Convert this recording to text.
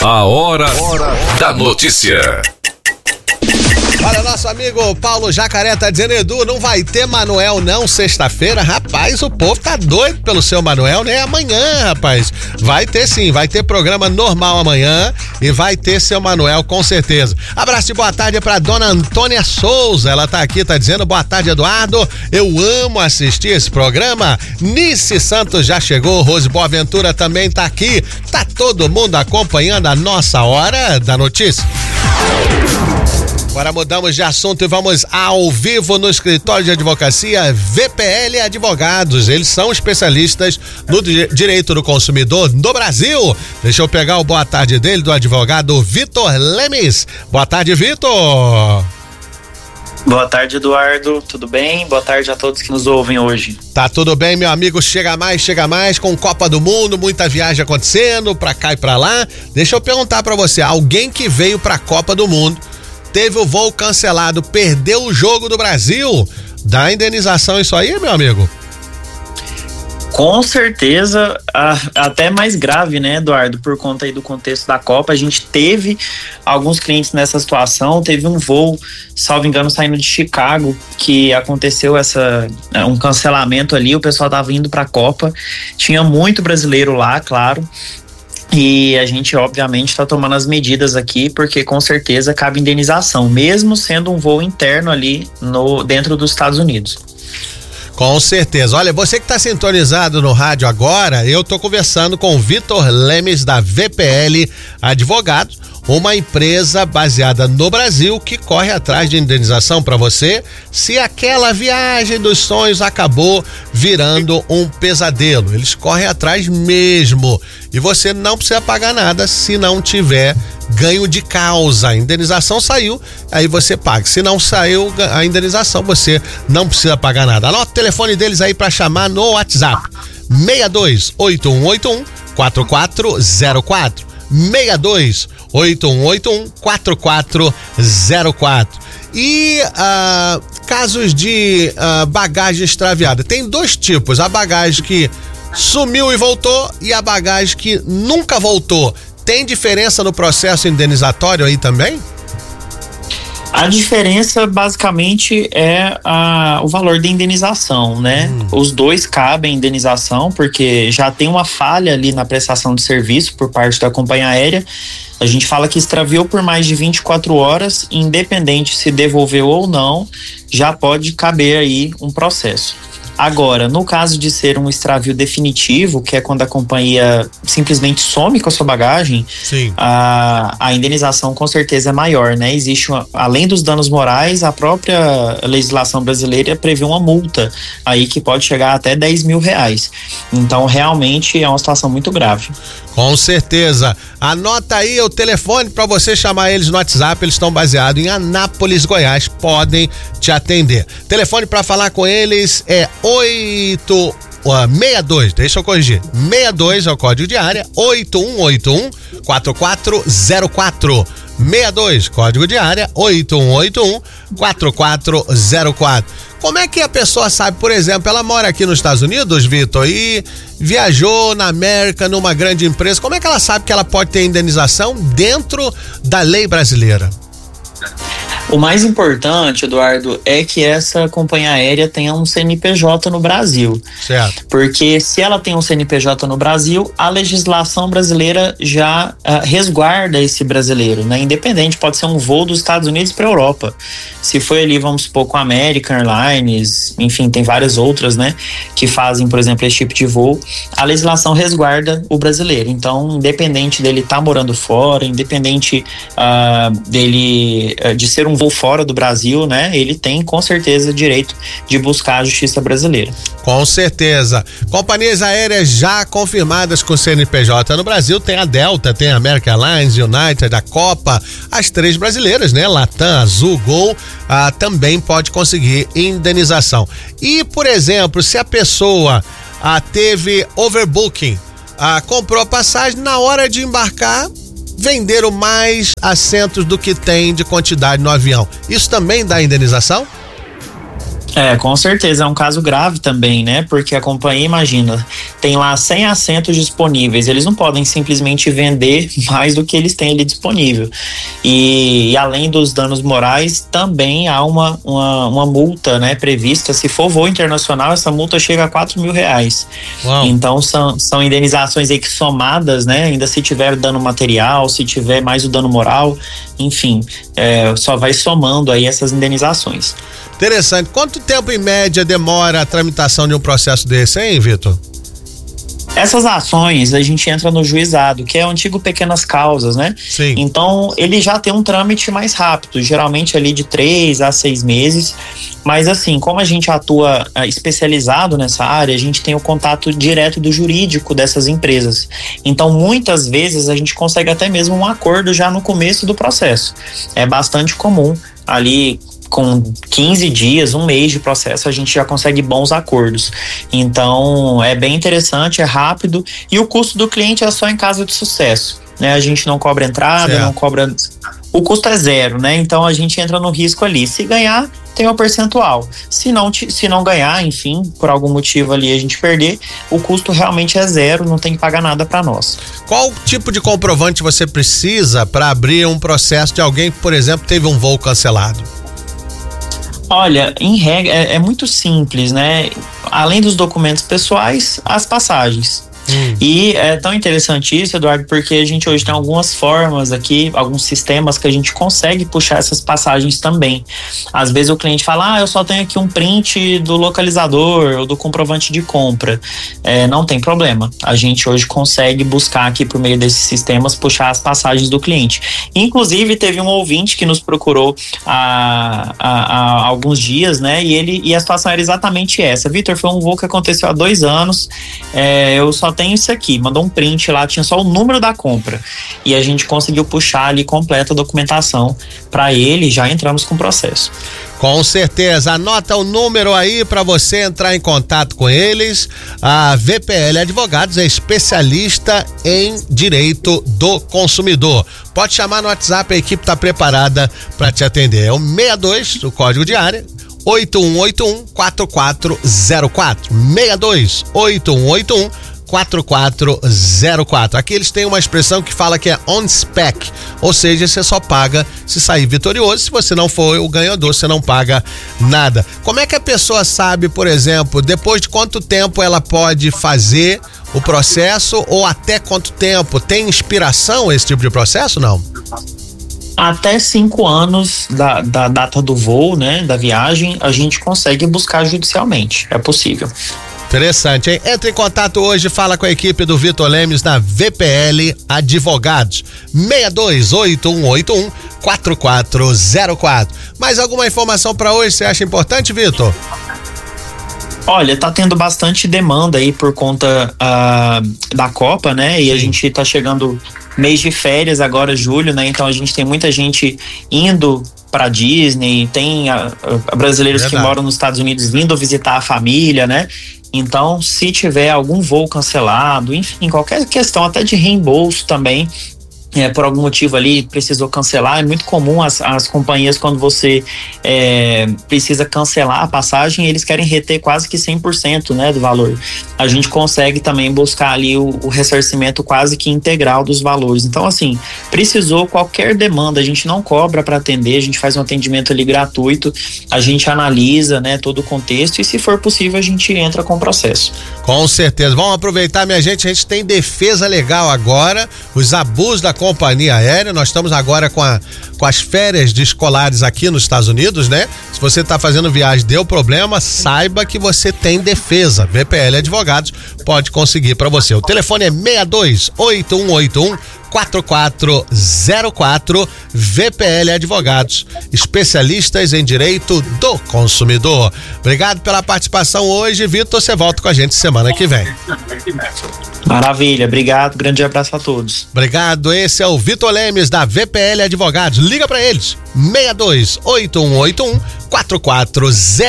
A hora da notícia. Olha, nosso amigo Paulo Jacaré tá dizendo: Edu, não vai ter Manuel não sexta-feira? Rapaz, o povo tá doido pelo seu Manuel, né? Amanhã, rapaz. Vai ter sim, vai ter programa normal amanhã e vai ter seu Manuel com certeza. Abraço e boa tarde pra dona Antônia Souza, ela tá aqui, tá dizendo: boa tarde, Eduardo, eu amo assistir esse programa. Nice Santos já chegou, Rose Boaventura também tá aqui, tá todo mundo acompanhando a nossa hora da notícia. Agora mudamos de assunto e vamos ao vivo no escritório de advocacia VPL Advogados. Eles são especialistas no direito do consumidor no Brasil. Deixa eu pegar o boa tarde dele, do advogado Vitor Lemes. Boa tarde, Vitor. Boa tarde, Eduardo, tudo bem? Boa tarde a todos que nos ouvem hoje. Tá tudo bem, meu amigo, chega mais, com Copa do Mundo, muita viagem acontecendo, pra cá e pra lá. Deixa eu perguntar pra você, alguém que veio pra Copa do Mundo, teve o voo cancelado, perdeu o jogo do Brasil, dá indenização isso aí, meu amigo? Com certeza, até mais grave, né, Eduardo, por conta aí do contexto da Copa. A gente teve alguns clientes nessa situação, teve um voo, salvo engano, saindo de Chicago, que aconteceu um cancelamento ali, o pessoal tava indo pra Copa, tinha muito brasileiro lá, claro. E a gente, obviamente, está tomando as medidas aqui, porque com certeza cabe indenização, mesmo sendo um voo interno ali dentro dos Estados Unidos. Com certeza. Olha, você que está sintonizado no rádio agora, eu tô conversando com o Vitor Lemes da VPL Advogados, uma empresa baseada no Brasil que corre atrás de indenização para você se aquela viagem dos sonhos acabou virando um pesadelo. Eles correm atrás mesmo e você não precisa pagar nada se não tiver ganho de causa. A indenização saiu, aí você paga. Se não saiu a indenização, você não precisa pagar nada. Anota o telefone deles aí para chamar no WhatsApp: 62-8181-4404. 62-8181-4404. E casos de bagagem extraviada. Tem dois tipos: a bagagem que sumiu e voltou e a bagagem que nunca voltou. Tem diferença no processo indenizatório aí também? A diferença basicamente é o valor da indenização, né? Os dois cabem indenização, porque já tem uma falha ali na prestação de serviço por parte da companhia aérea. A gente fala que extraviou por mais de 24 horas, independente se devolveu ou não, já pode caber aí um processo. Agora, no caso de ser um extravio definitivo, que é quando a companhia simplesmente some com a sua bagagem, a indenização com certeza é maior, né? Existe, além dos danos morais, a própria legislação brasileira prevê uma multa aí que pode chegar até R$10 mil. Então, realmente é uma situação muito grave. Com certeza. Anota aí o telefone para você chamar eles no WhatsApp. Eles estão baseados em Anápolis, Goiás. Podem te atender. Telefone para falar com eles é 62, deixa eu corrigir. 62 é o código de área, 8181-4404. 62, código de área, 8181-4404. Como é que a pessoa sabe, por exemplo, ela mora aqui nos Estados Unidos, Vitor, e viajou na América numa grande empresa, como é que ela sabe que ela pode ter indenização dentro da lei brasileira? O mais importante, Eduardo, é que essa companhia aérea tenha um CNPJ no Brasil. Certo. Porque se ela tem um CNPJ no Brasil, a legislação brasileira já resguarda esse brasileiro, né? Independente, pode ser um voo dos Estados Unidos para a Europa. Se foi ali, vamos supor, com a American Airlines, enfim, tem várias outras, né? Que fazem, por exemplo, esse tipo de voo. A legislação resguarda o brasileiro. Então, independente dele estar morando fora, independente de ser um voo fora do Brasil, né? Ele tem com certeza direito de buscar a justiça brasileira. Com certeza. Companhias aéreas já confirmadas com CNPJ no Brasil, tem a Delta, tem a American Airlines, United, a Copa, as três brasileiras, né? Latam, Azul, Gol, também pode conseguir indenização. E, por exemplo, se a pessoa teve overbooking, comprou a passagem, na hora de embarcar, venderam mais assentos do que tem de quantidade no avião. Isso também dá indenização? Com certeza, é um caso grave também, né? Porque a companhia, imagina, tem lá 100 assentos disponíveis, eles não podem simplesmente vender mais do que eles têm ali disponível. E além dos danos morais, também há uma multa, né, prevista. Se for voo internacional, essa multa chega a R$4.000. Uau. Então são indenizações aí que somadas, né? Ainda se tiver dano material, se tiver mais o dano moral, enfim, só vai somando aí essas indenizações. Interessante. Quanto tempo em média demora a tramitação de um processo desse, hein, Vitor? Essas ações a gente entra no juizado, que é o antigo pequenas causas, né? Sim. Então ele já tem um trâmite mais rápido, geralmente ali de 3 a 6 meses. Mas assim, como a gente atua especializado nessa área, a gente tem o contato direto do jurídico dessas empresas. Então muitas vezes a gente consegue até mesmo um acordo já no começo do processo. É bastante comum ali, com 15 dias, um mês de processo, a gente já consegue bons acordos. Então, é bem interessante, é rápido, e o custo do cliente é só em caso de sucesso, né? A gente não cobra entrada, não cobra... O custo é zero, né? Então, a gente entra no risco ali. Se ganhar, tem um percentual. Se não ganhar, enfim, por algum motivo ali a gente perder, o custo realmente é zero, não tem que pagar nada para nós. Qual tipo de comprovante você precisa para abrir um processo de alguém que, por exemplo, teve um voo cancelado? Olha, em regra, é muito simples, né? Além dos documentos pessoais, as passagens. E é tão interessante isso, Eduardo, porque a gente hoje tem algumas formas aqui, alguns sistemas que a gente consegue puxar essas passagens também. Às vezes o cliente fala, eu só tenho aqui um print do localizador ou do comprovante de compra. Não tem problema. A gente hoje consegue buscar aqui por meio desses sistemas, puxar as passagens do cliente. Inclusive, teve um ouvinte que nos procurou há alguns dias, né? E a situação era exatamente essa. Vitor, foi um voo que aconteceu há 2 anos, eu só tenho isso aqui, mandou um print lá, tinha só o número da compra, e a gente conseguiu puxar ali completa a documentação para ele, já entramos com o processo. Com certeza, anota o número aí para você entrar em contato com eles. A VPL Advogados é especialista em direito do consumidor. Pode chamar no WhatsApp, a equipe está preparada para te atender. É o 62, o código de área, 8181-4404. 62-8181-4404. Aqui eles têm uma expressão que fala que é on spec, ou seja, você só paga se sair vitorioso. Se você não for o ganhador, você não paga nada. Como é que a pessoa sabe, por exemplo, depois de quanto tempo ela pode fazer o processo, ou até quanto tempo? Tem inspiração esse tipo de processo, não? Até 5 anos da data do voo, né, da viagem, a gente consegue buscar judicialmente, é possível. Interessante, hein? Entre em contato hoje, fala com a equipe do Vitor Lemes da VPL Advogados, 62-8181-4404. Mais alguma informação para hoje você acha importante, Vitor? Olha, tá tendo bastante demanda aí por conta da Copa, né? E a gente tá chegando mês de férias agora, julho, né? Então a gente tem muita gente indo para Disney, tem brasileiros que moram nos Estados Unidos vindo visitar a família, né? Então, se tiver algum voo cancelado, enfim, qualquer questão até de reembolso também, por algum motivo ali precisou cancelar, é muito comum as companhias, quando você precisa cancelar a passagem, eles querem reter quase que 100%, né, do valor. A gente consegue também buscar ali o ressarcimento quase que integral dos valores. Então, assim, precisou qualquer demanda, a gente não cobra para atender, a gente faz um atendimento ali gratuito, a gente analisa, né, todo o contexto, e se for possível a gente entra com o processo. Com certeza. Vamos aproveitar, minha gente, a gente tem defesa legal agora, os abusos da companhia aérea. Nós estamos agora com as férias de escolares aqui nos Estados Unidos, né? Se você está fazendo viagem, deu problema, saiba que você tem defesa. VPL Advogados pode conseguir para você. O telefone é 62-8181-4404. VPL Advogados, especialistas em direito do consumidor. Obrigado pela participação hoje, Vitor. Você volta com a gente semana que vem. Maravilha, obrigado, grande abraço a todos. Obrigado, esse é o Vitor Lemes da VPL Advogados. Liga para eles, 62-8181-4404.